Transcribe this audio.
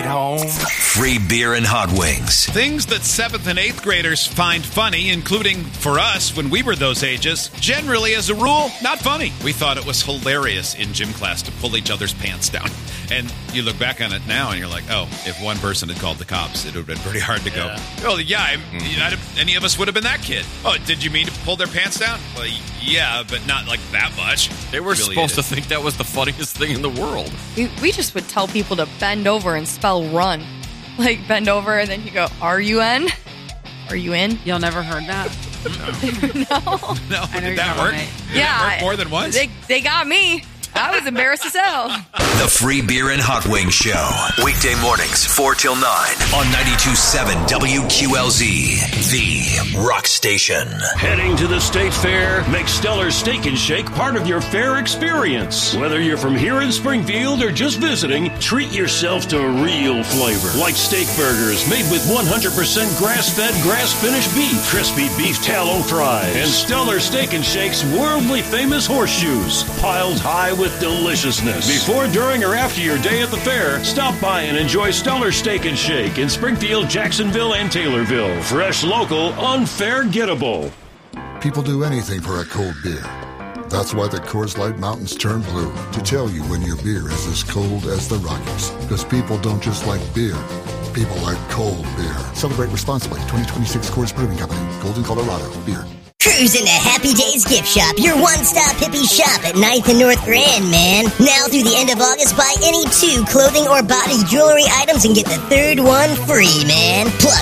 No. Free beer and hot wings. Things that 7th and 8th graders find funny, including for us when we were those ages, generally, as a rule, not funny. We thought it was hilarious in gym class to pull each other's pants down. And you look back on it now and you're like, oh, if one person had called the cops, it would have been pretty hard to go, oh, yeah, any of us would have been that kid. Oh, did you mean to pull their pants down? Well, yeah, but not like that much. They were supposed to think that was the funniest thing in the world. We just would tell people to bend over and spell run. Like, bend over, and then you go, R-U-N? Are you in? Y'all never heard that? No, did that work? Did that work more than once? They got me. I was embarrassed as hell. The Free Beer and Hot Wings Show. Weekday mornings, 4 till 9 on 92.7 WQLZ, the rock station. Heading to the State Fair? Make Stellar Steak and Shake part of your fair experience. Whether you're from here in Springfield or just visiting, treat yourself to real flavor. Like steak burgers made with 100% grass-fed, grass-finished beef, crispy beef tallow fries, and Stellar Steak and Shake's worldly famous horseshoes, piled high with deliciousness. Before, during, or after your day at the fair, stop by and enjoy Stellar Steak and Shake in Springfield, Jacksonville, and Taylorville. Fresh, local, unforgettable. People do anything for a cold beer. That's why the Coors Light Mountains turn blue, to tell you when your beer is as cold as the Rockies. Because people don't just like beer. People like cold beer. Celebrate responsibly. 2026 Coors Brewing Company, Golden, Colorado. Beer. Cruising to Happy Days Gift Shop, your one-stop hippie shop at 9th and North Grand, man. Now through the end of August, buy any 2 clothing or body jewelry items and get the 3rd one free, man. Plus,